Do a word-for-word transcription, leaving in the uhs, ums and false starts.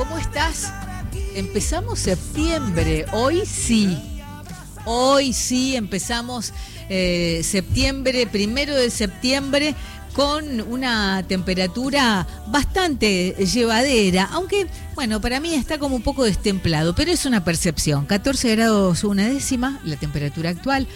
¿cómo estás? Empezamos septiembre, hoy sí, hoy sí empezamos eh, septiembre, primero de septiembre, con una temperatura bastante llevadera, aunque, bueno, para mí está como un poco destemplado, pero es una percepción. catorce grados una décima, la temperatura actual,